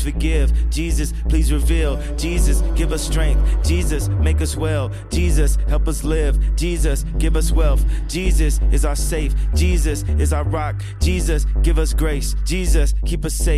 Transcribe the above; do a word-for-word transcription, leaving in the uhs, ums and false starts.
forgive. Jesus, please reveal. Jesus, give us strength. Jesus, make us well. Jesus, help us live. Jesus, give us wealth. Jesus is our safe. Jesus is our rock. Jesus, give us grace. Jesus, keep us safe.